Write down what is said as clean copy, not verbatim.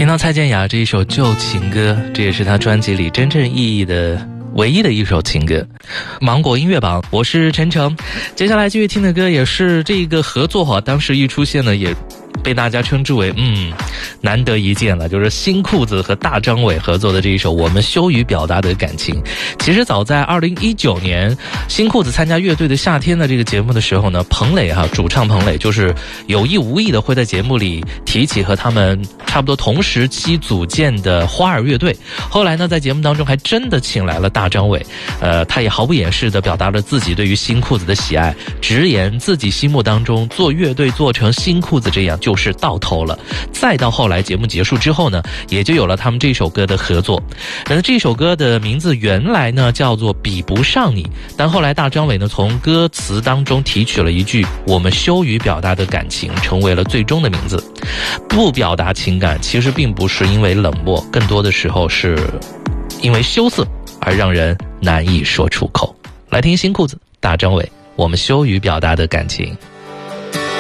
听到蔡健雅这一首旧情歌，这也是她专辑里真正意义的唯一的一首情歌。芒果音乐榜，我是陈诚。接下来继续听的歌也是这个合作当时一出现呢，也被大家称之为难得一见了，就是新裤子和大张伟合作的这一首《我们羞于表达的感情》。其实早在2019年新裤子参加乐队的夏天的这个节目的时候呢，彭磊主唱彭磊就是有意无意的会在节目里提起和他们差不多同时期组建的花儿乐队。后来呢，在节目当中还真的请来了大张伟，他也毫不掩饰的表达了自己对于新裤子的喜爱，直言自己心目当中做乐队做成新裤子这样就是到头了。再到后来节目结束之后呢，也就有了他们这首歌的合作。那这首歌的名字原来呢叫做比不上你，但后来大张伟呢从歌词当中提取了一句我们羞于表达的感情，成为了最终的名字。不表达情感其实并不是因为冷漠，更多的时候是因为羞涩而让人难以说出口。来听新裤子大张伟，我们羞于表达的感情。